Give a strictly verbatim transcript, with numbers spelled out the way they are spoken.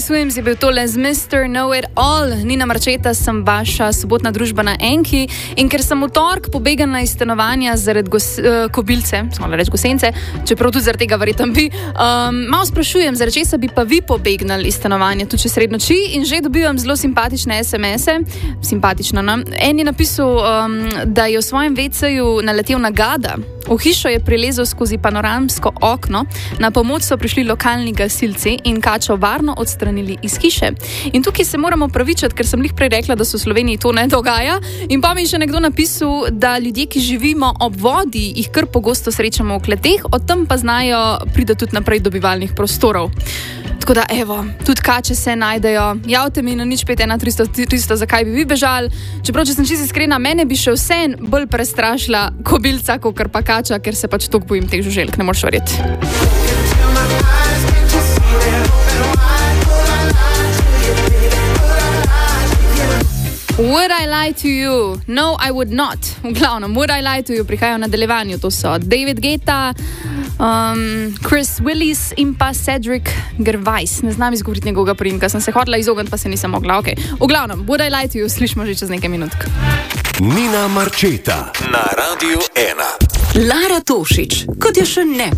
Swims je bil tole z mister Know-It-All. Nina Marčeta, sem vaša sobotna družba na Enki. In ker sem v torek pobegala iz stanovanja zaradi gos, uh, kobilce, smo reči gosence, čeprav tudi zaradi tega verjetno bi, um, malo sprašujem, zaradi česa bi pa vi pobegnali iz stanovanja, tudi čez srednoči, in že dobivam zelo simpatične es em ese. Simpatično, no? En je napisal, um, da je v svojem veceju naletel na gada. V hišo je prilezel skozi panoramsko okno, na pomoč so prišli lokalni gasilci in kačo varno odstranili iz hiše. In tukaj se moramo opravičiti, ker sem lih prej rekla, da se v Sloveniji to ne dogaja. In pa mi je še nekdo napisal, da ljudje, ki živimo ob vodi, jih kar pogosto srečamo v kleteh, od tam pa znajo priti tudi naprej do bivalnih prostorov. Tako da, evo, tudi kače se najdejo. Javte mi na nič pet ena tristo tristo, zakaj bi vi bežali. Čeprav, če sem čisto iskrena, mene bi še vse bolj prestrašila kobilca, kakor pa kača, ker se pač toliko bojim teh žuželk, ne moreš verjeti. Would I lie to you? No, I would not. V glavnem, Would I lie to you prihajajo v nadaljevanju. To so David Guetta, um, Chris Willis in pa Cedric Gervais. Ne znam izgovoriti njegovega priimka, sem se hotela izogniti, pa se nisem mogla. Okay. V glavnem, Would I lie to you slišimo že čez nekaj minutk. Nina Marčeta na Radiu ena. Lara Tošić, kot je še ne